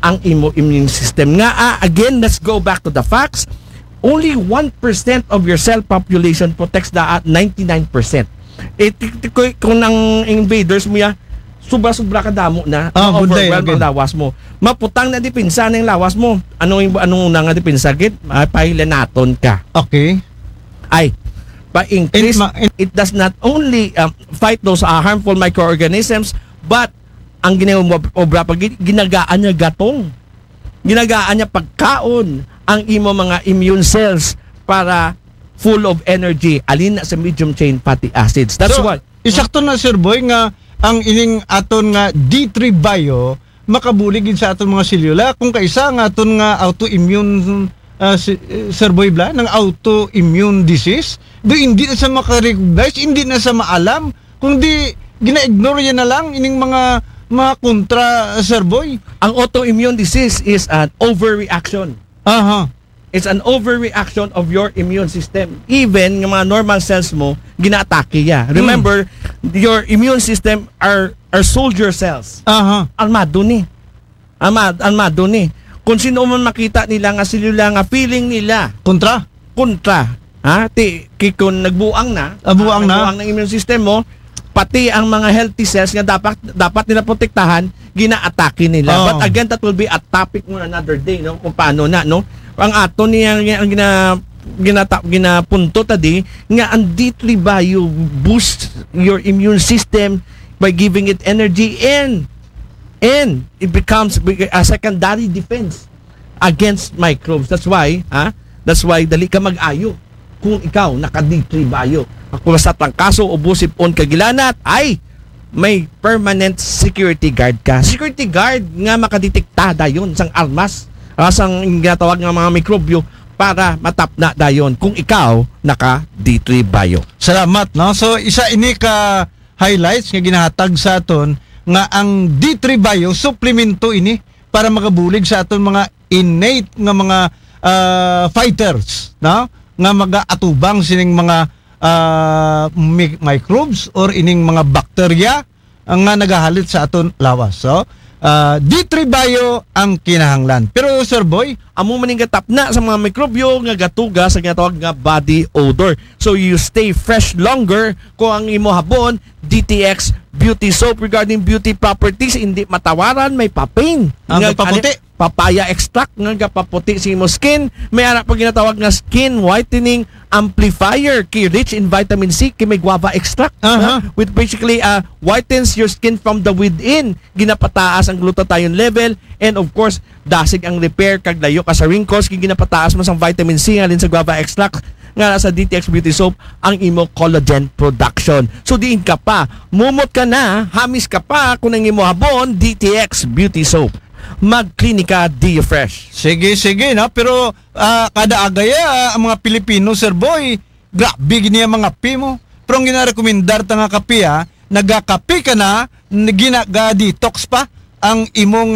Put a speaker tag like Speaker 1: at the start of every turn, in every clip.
Speaker 1: ang imo immune system. Nga again, let's go back to the facts. Only 1% of your cell population protects the 99%. Kung ang invaders mo ya, sobra-sobra ka damo na, overwhelm ang lawas mo. Maputang na dipinsa ng lawas mo. Anong una nga dipinsa? Pahilanaton ka.
Speaker 2: Okay.
Speaker 1: Ay, pa-increase, it does not only fight those harmful microorganisms, but ang ginagawa pag ginagaan niya gatong. Ginagaan niya pagkaon ang imo mga immune cells para full of energy. Alin na sa medium chain fatty acids. That's
Speaker 2: so,
Speaker 1: why.
Speaker 2: Isakto na, Sir Boy, nga ang ining aton nga D3 Bio makabulig sa aton mga selula kung kaisa nga aton nga autoimmune Sir Boy Bla ng autoimmune disease do hindi na sa makarecognize, hindi na sa maalam, kundi gina-ignore yan na lang ining mga kontra, Sir Boy.
Speaker 1: Ang autoimmune disease is an overreaction. It's an overreaction of your immune system. Even yung mga normal cells mo, gina-atake ya. Remember, your immune system are soldier cells. Armado ni. Armado ni. Kung sino man makita nila nga selula nga feeling nila kontra. Kung nagbuang na, buang ng immune system mo, pati ang mga healthy cells nga dapat nila protektahan, gina-atake nila. But again, that will be a topic mo another day, no? Kung paano na, no? Ang ato niya ang ginapunto tadi nga ang D3 Bio boost your immune system by giving it energy and it becomes a secondary defense against microbes. That's why dali ka mag-ayo kung ikaw naka D3 Bio. Kung sa trangkaso o busip-on kagilanat ay may permanent security guard ka. Security guard nga makadetekta dayon sang armas, sang ginatawag ng mga mikrobyo para matapna dayon kung ikaw naka D3 Bio.
Speaker 2: Salamat, no? So isa ini ka highlights nga ginahatag sa aton nga ang D3 Bio suplemento ini para makabulig sa aton mga innate nga mga fighters, no? Nga mag-atubang sining mga microbes or ining mga bakterya nga nagahalit sa aton lawas. So D3 Bio ang kinahanglan. Pero Sir Boy,
Speaker 1: amo maning gatapna sa mga mikrobyo nga gatuga sa ginatawag nga body odor. So you stay fresh longer kung ang imo habon DTX Beauty Soap. Regarding beauty properties, hindi matawaran, may papain.
Speaker 2: Ang paputi.
Speaker 1: Papaya extract nga gapaputi sa imo skin. May ara pag ginatawag nga skin whitening amplifier kay rich in vitamin C kay may guava extract with basically whitens your skin from the within. Ginapataas ang glutathione level and of course dasig ang repair kag layo ka sa wrinkles kay ginapataas mo sang vitamin C alin sa guava extract nga sa DTX Beauty Soap ang imo collagen production. So diin ka pa, mumot ka na, hamis ka pa kung ang imo habon DTX Beauty Soap. Magklinika D-Fresh.
Speaker 2: Sige, no? Pero kada agaya ang mga Pilipino, Sir Boy, grabe giniya mga kape mo. Pero ang ginarekomendar ta nga kape, nagakape ka na, ginaga-detox pa ang imong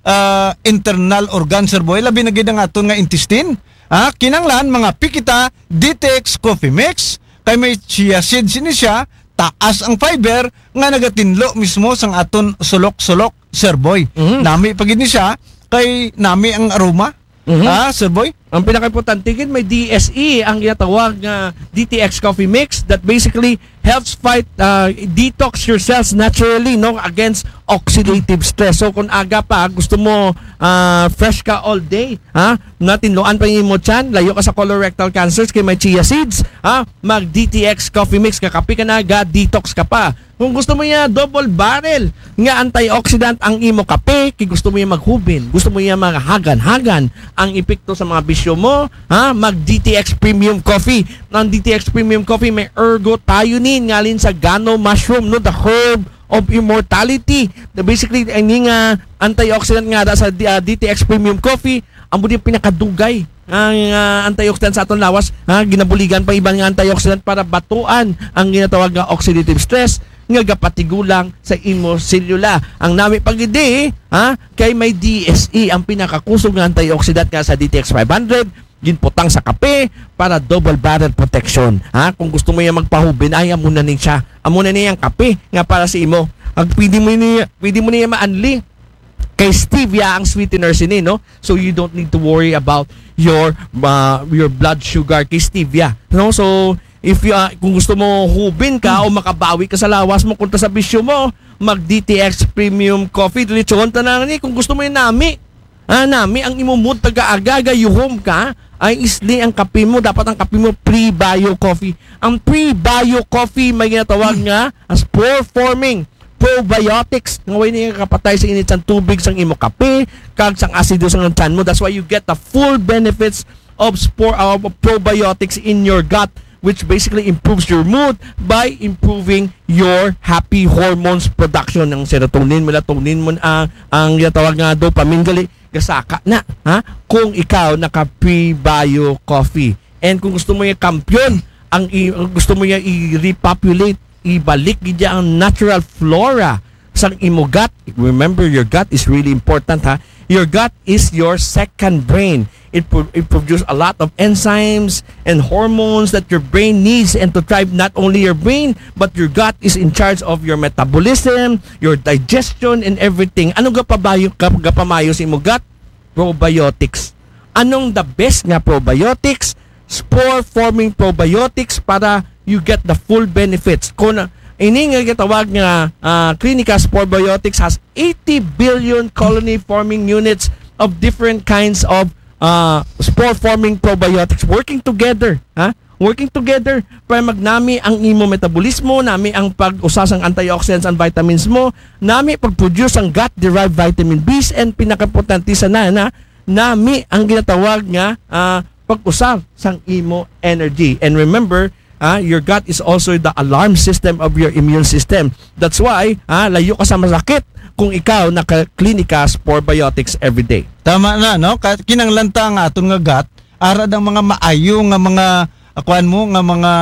Speaker 2: internal organ, Sir Boy. Labi na gina nga ito nga intestine. Kinanglan, mga pikita, DTX Coffee Mix, kay may chia seeds ini siya, taas ang fiber, nga nagatinlo mismo sang aton sulok-sulok, Sir Boy. Nami pag ini siya, kay nami ang aroma. Sir Boy?
Speaker 1: Ang pinaka-importante may DSE ang ginatawag nga DTX Coffee Mix that basically helps fight detox your cells naturally, no, against oxidative stress. So kung aga pa gusto mo fresh ka all day, natinloan pa mo chan, layo ka sa colorectal cancers kay may chia seeds, mag DTX Coffee Mix ka kape ka na, detox ka pa. Kung gusto mo niya double barrel nga antioxidant ang imo kape, kay gusto mo niya maghubin, gusto mo niya maghagan-hagan ang epekto sa mga bisyo mo, mag DTX Premium Coffee. Ang DTX Premium Coffee may ergothioneine ngalin sa gano mushroom, no, the herb of immortality. Basically ang antioxidant nga sa DTX Premium Coffee ang budi pinakadugay ang antioxidant sa aton lawas, ginabuligan pa ibang antioxidant para batuan ang ginatawag nga oxidative stress nga gapatigulang sa imo selula. Ang nami pagidi kay may DSE ang pinakakusog nga antioxidant nga sa DTX 500 ginputang sa kape para double barrel protection. Kung gusto mo yang magpahubin ay amo na ni siya. Amo na niyang kape nga para sa imo. Pwede mo niya maanli Kay stevia ang sweeteners ini, no? So you don't need to worry about your blood sugar kay stevia, no? So if kung gusto mo hubin ka o makabawi ka sa lawas mo kunta sa bisyo mo, mag DTX Premium Coffee lechon tanan ni kung gusto mo yung nami. Nami ang imumud taga-aga yuhom ka ay isli ang kape mo, dapat ang kape mo pre-bio coffee. Ang pre-bio coffee may ginatawag nga as pore-forming probiotics nga way niya kapatay sa init sang tubig sang imo kape kag sang asido sang tiyan mo. That's why you get the full benefits of probiotics in your gut, which basically improves your mood by improving your happy hormones production ng serotonin, melatonin mo ang ginatawag nga dopamine gali gasaka na kung ikaw naka pre-bio coffee. And kung gusto mo yung kampiyon, gusto mo yung i-repopulate, ibalik gidya ang natural flora sa imo gut. Remember, your gut is really important, Your gut is your second brain. It produces a lot of enzymes and hormones that your brain needs, and to thrive, not only your brain but your gut is in charge of your metabolism, your digestion, and everything. Anong gapamayo sa imo gut? Probiotics. Anong the best nga probiotics? Spore-forming probiotics para you get the full benefits. Kung ini nga gitawag nga Clinica Sporebiotics has 80 billion colony-forming units of different kinds of spore-forming probiotics working together, working together para magnami ang imo metabolismo, nami ang pag-usas ang antioxidants and vitamins mo, nami pag-produce ang gut-derived vitamin B's, and pinaka-importante sa nami ang ginatawag nga pag-usar sang imo energy. And remember, your gut is also the alarm system of your immune system. That's why layo ka sa masakit kung ikaw naka-Clinica Sporebiotics everyday.
Speaker 2: Tama na, no? Kinanglanta nga aton nga gut, ara ang mga maayo nga mga mga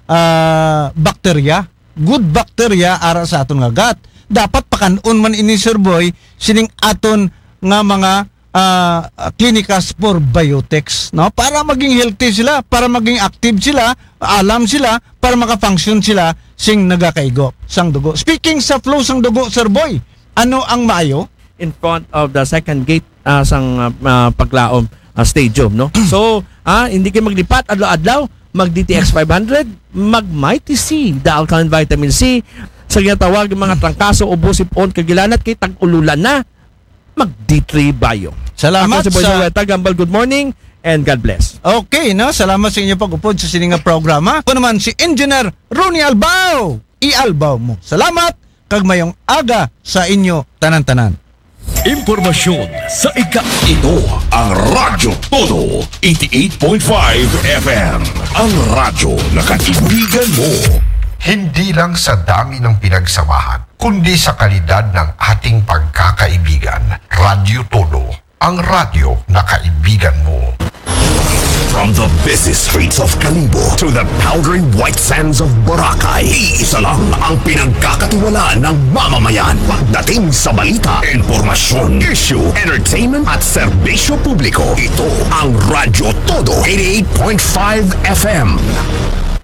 Speaker 2: bakterya, good bacteria ara sa aton nga gut. Dapat pakanon man ini Sir Boy sining aton nga mga Clinica Sporebiotics, no? Para maging healthy sila, para maging active sila, alam sila, para maka-function sila sing nagakaigo sang dugo. Speaking sa flow sang dugo, Sir Boy, ano ang maayo?
Speaker 1: In front of the second gate sang paglaom stadium, no? So, hindi kayo maglipat adlaw-adlaw, mag DTX 500, mag Mighty C, the alkaline vitamin C, sa ginatawag ng mga trangkaso, ubo, sipon, kagilanat, kay tag-ululan na, mag D3 Bio.
Speaker 2: Salamat
Speaker 1: ako si Boy Joeta Gambal, good morning and God bless.
Speaker 2: Okay, no? Salamat sa inyo pag-upod sa sininga programa. Ako naman si Engineer Ronnie Albao. I-albaw mo. Salamat kag mayong aga sa inyo tanan-tanan.
Speaker 3: Impormasyon sa Ito ang Radyo Todo 88.5 FM. Ang radyo na kaibigan mo.
Speaker 4: Hindi lang sa dami ng pinagsamahan, kundi sa kalidad ng ating pagkakaibigan. Radyo Todo, ang radyo na kaibigan mo.
Speaker 3: From the busy streets of Kalibo to the powdery white sands of Boracay, iisa lang ang pinagkakatiwalaan ng mamamayan. Pagdating sa balita, informasyon, issue, entertainment at serbisyo publiko, ito ang Radyo Todo 88.5 FM.